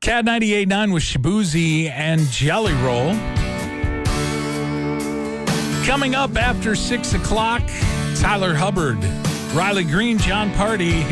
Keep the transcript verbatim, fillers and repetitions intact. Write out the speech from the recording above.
Cat ninety-eight point nine with Shabuzi and Jelly Roll. Coming up after six o'clock, Tyler Hubbard, Riley Green, John Party.